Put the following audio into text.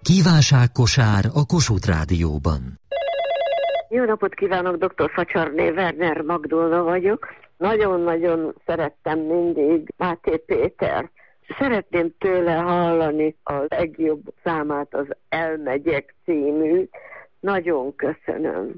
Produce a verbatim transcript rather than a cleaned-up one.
Kívánságkosár a Kossuth Rádióban. Jó napot kívánok, dr. Facsarné Werner Magdolna vagyok. Nagyon-nagyon szerettem mindig Máté Pétert. Szeretném tőle hallani a legjobb számát, az Elmegyek című. Nagyon köszönöm.